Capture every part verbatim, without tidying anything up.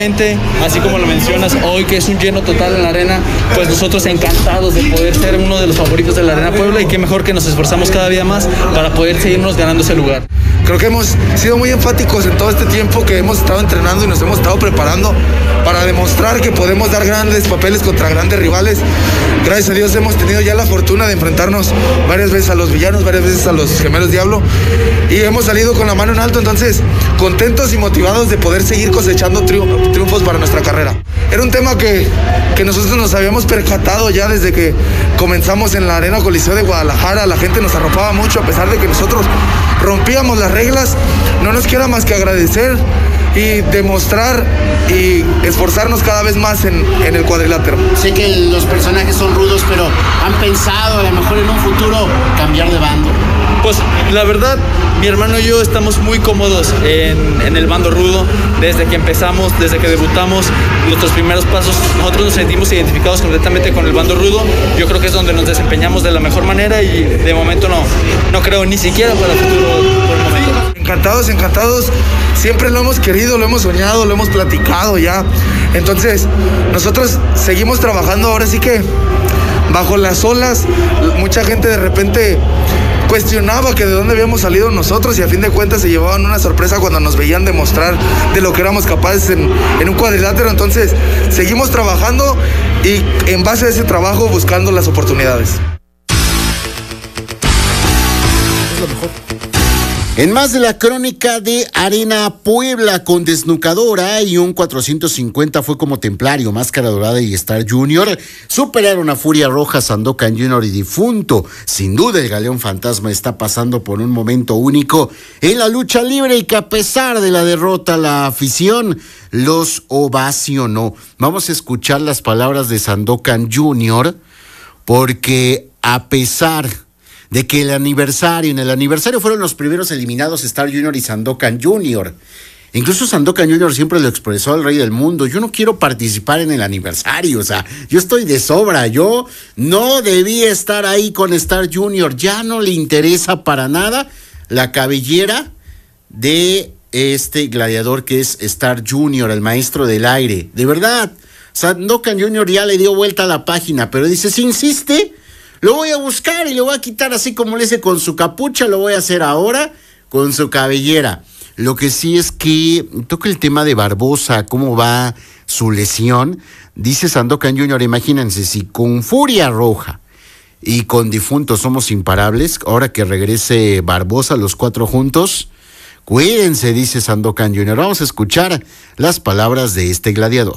Así como lo mencionas, hoy que es un lleno total en la arena, pues nosotros encantados de poder ser uno de los favoritos de la Arena Puebla, y qué mejor que nos esforzamos cada día más para poder seguirnos ganando ese lugar. Creo que hemos sido muy enfáticos en todo este tiempo que hemos estado entrenando y nos hemos estado preparando para demostrar que podemos dar grandes papeles contra grandes rivales. Gracias a Dios hemos tenido ya la fortuna de enfrentarnos varias veces a los villanos, varias veces a los gemelos Diablo, y hemos salido con la mano en alto, entonces contentos y motivados de poder seguir cosechando triunfos triunfos para nuestra carrera. Era un tema que, que nosotros nos habíamos percatado ya desde que comenzamos en la Arena Coliseo de Guadalajara. La gente nos arropaba mucho a pesar de que nosotros rompíamos las reglas. No nos queda más que agradecer y demostrar y esforzarnos cada vez más en, en el cuadrilátero. Sé que los personajes son rudos, pero ¿han pensado a lo mejor en un futuro cambiar de bando? Pues la verdad, mi hermano y yo estamos muy cómodos en, en el bando rudo. Desde que empezamos, desde que debutamos, nuestros primeros pasos, nosotros nos sentimos identificados completamente con el bando rudo. Yo creo que es donde nos desempeñamos de la mejor manera, y de momento no, no creo ni siquiera para el futuro por el momento. Encantados, encantados. Siempre lo hemos querido, lo hemos soñado, lo hemos platicado ya. Entonces, nosotros seguimos trabajando ahora sí que bajo las olas. Mucha gente de repente cuestionaba que de dónde habíamos salido nosotros, y a fin de cuentas se llevaban una sorpresa cuando nos veían demostrar de lo que éramos capaces en, en un cuadrilátero. Entonces seguimos trabajando y en base a ese trabajo buscando las oportunidades. Es lo mejor. En más de la crónica de Arena Puebla, con Desnucadora y un cuatrocientos cincuenta fue como Templario, Máscara Dorada y Star Junior superaron a Furia Roja, Sandokan Junior y Difunto. Sin duda el Galeón Fantasma está pasando por un momento único en la lucha libre, y que a pesar de la derrota la afición los ovacionó. Vamos a escuchar las palabras de Sandokan Junior, porque a pesar de que el aniversario, en el aniversario fueron los primeros eliminados Star Junior y Sandokan Junior. Incluso Sandokan Junior siempre lo expresó al Rey del Mundo: yo no quiero participar en el aniversario, o sea, yo estoy de sobra, yo no debía estar ahí con Star Junior. Ya no le interesa para nada la cabellera de este gladiador que es Star Junior, el maestro del aire. De verdad, Sandokan Junior ya le dio vuelta a la página, pero dice, si insiste, lo voy a buscar y lo voy a quitar, así como le hice con su capucha, lo voy a hacer ahora con su cabellera. Lo que sí es que toca el tema de Barbosa, cómo va su lesión. Dice Sandokan Junior, imagínense, si con Furia Roja y con Difunto somos imparables, ahora que regrese Barbosa, los cuatro juntos, cuídense, dice Sandokan Junior. Vamos a escuchar las palabras de este gladiador.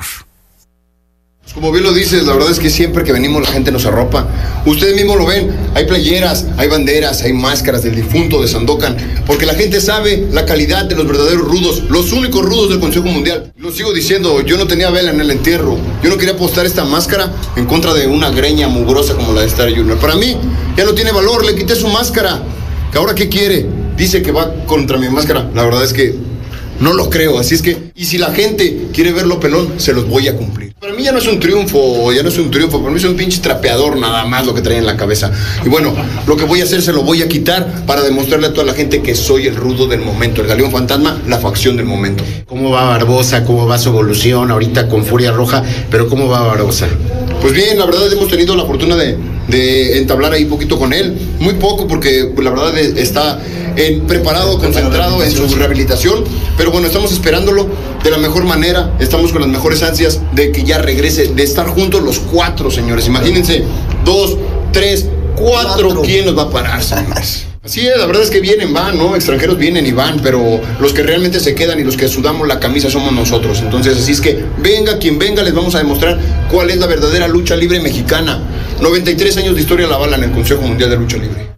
Como bien lo dices, la verdad es que siempre que venimos la gente nos arropa. Ustedes mismos lo ven, hay playeras, hay banderas, hay máscaras del Difunto, de Sandokan, porque la gente sabe la calidad de los verdaderos rudos, los únicos rudos del Consejo Mundial. Lo sigo diciendo, yo no tenía vela en el entierro, yo no quería apostar esta máscara en contra de una greña mugrosa como la de Star Junior. Para mí ya no tiene valor, le quité su máscara. ¿Que ahora qué quiere? Dice que va contra mi máscara. La verdad es que no lo creo, así es que, y si la gente quiere verlo pelón, se los voy a cumplir. Para mí ya no es un triunfo, ya no es un triunfo, para mí es un pinche trapeador nada más lo que trae en la cabeza. Y bueno, lo que voy a hacer se lo voy a quitar para demostrarle a toda la gente que soy el rudo del momento, el Galeón Fantasma, la facción del momento. ¿Cómo va Barbosa? ¿Cómo va su evolución ahorita con Furia Roja? Pero ¿cómo va Barbosa? Pues bien, la verdad hemos tenido la fortuna de, de entablar ahí poquito con él, muy poco porque la verdad está en, preparado, concentrado en su rehabilitación, pero bueno, estamos esperándolo de la mejor manera, estamos con las mejores ansias de que ya regrese, de estar juntos los cuatro, señores. Imagínense, dos, tres, cuatro, cuatro. ¿Quién nos va a parar, señores? Así es, la verdad es que vienen, van, ¿no? Extranjeros vienen y van, pero los que realmente se quedan y los que sudamos la camisa somos nosotros. Entonces, así es que venga quien venga, les vamos a demostrar cuál es la verdadera lucha libre mexicana. noventa y tres años de historia la avalan en el Consejo Mundial de Lucha Libre.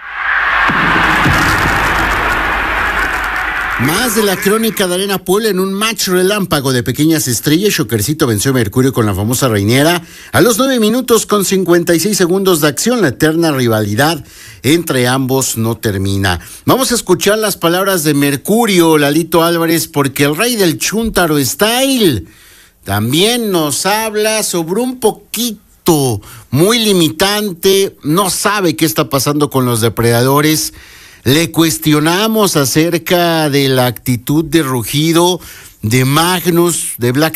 Más de la crónica de Arena Puebla. En un match relámpago de pequeñas estrellas, Shockercito venció a Mercurio con la famosa Reinera. A los nueve minutos con cincuenta y seis segundos de acción, la eterna rivalidad entre ambos no termina. Vamos a escuchar las palabras de Mercurio, Lalito Álvarez, porque el rey del Chuntaro Style también nos habla sobre un poquito muy limitante, no sabe qué está pasando con los depredadores. Le cuestionamos acerca de la actitud de Rugido, de Magnus, de Black